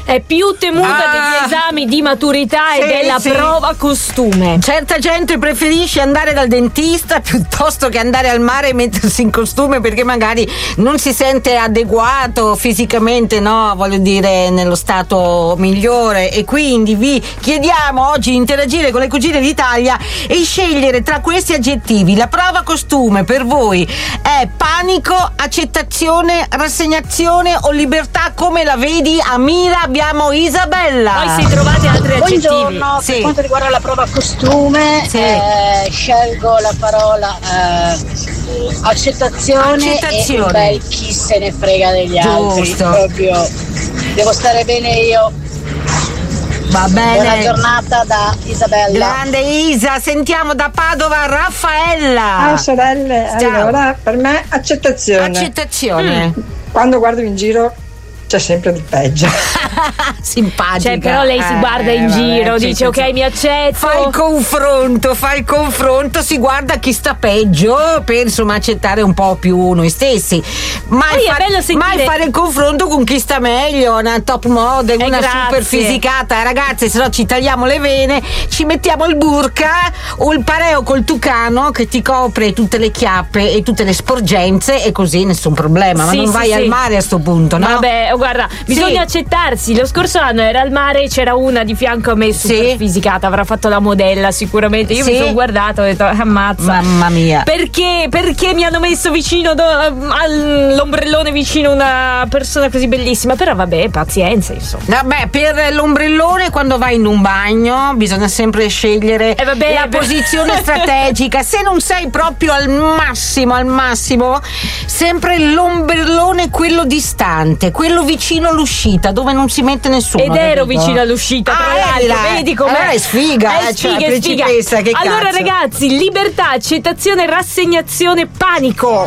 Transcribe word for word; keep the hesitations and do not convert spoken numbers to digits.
è più temuta ah, degli esami di maturità sì, e della sì. prova costume. Certa gente preferisce andare dal dentista piuttosto che andare al mare e mettersi in costume, perché magari non si sente adeguato fisicamente, no? Voglio dire, nello stato migliore. E quindi vi chiediamo oggi di interagire con le Cugine d'Italia e scegliere tra questi aggettivi. La prova costume per voi è panico, accettazione, rassegnazione o libertà? Come la vedi, Amira? Abbiamo Isabella. Poi se trovate altri aggettivi. Buongiorno, sì. per quanto riguarda la prova costume sì. eh, scelgo la parola eh, accettazione, accettazione e un bel chi se ne frega degli Giusto. altri. Proprio devo stare bene io. Va bene. Buona giornata da Isabella. Grande Isa, sentiamo da Padova Raffaella. Ciao sorelle, Ciao. Allora per me accettazione. Accettazione. Mm. Quando guardo in giro c'è sempre di peggio. Simpatica. Cioè, però lei si guarda in eh, giro, vabbè, dice ok, mi accetto. Fa il confronto, fa il confronto, si guarda chi sta peggio per insomma accettare un po' più noi stessi. Mai, fa- mai fare il confronto con chi sta meglio, una top model, eh, una grazie. super fisicata. Ragazze, se no ci tagliamo le vene, ci mettiamo il burka o il pareo col tucano che ti copre tutte le chiappe e tutte le sporgenze e così nessun problema. Ma sì, non sì, vai sì. al mare a sto punto, no? Vabbè, guarda, bisogna sì. accettarsi. Lo scorso anno era al mare, c'era una di fianco a me super sì. fisicata, avrà fatto la modella sicuramente. Io sì. mi sono guardato e ho detto ammazza. Mamma mia. Perché? Perché mi hanno messo vicino do, all'ombrellone vicino una persona così bellissima? Però vabbè, pazienza, insomma. Vabbè, per l'ombrellone quando vai in un bagno bisogna sempre scegliere eh vabbè, la beh. posizione strategica. Se non sei proprio al massimo, al massimo, sempre l'ombrellone quello distante, quello vicino all'uscita, dove non si mette nessuno. Ed ero capito? vicino all'uscita, tra ah, l'altro, vedi com'è? Allora è sfiga, è eh, sfiga, cioè, è sfiga. principessa, che allora cazzo. ragazzi, libertà, accettazione, rassegnazione, panico.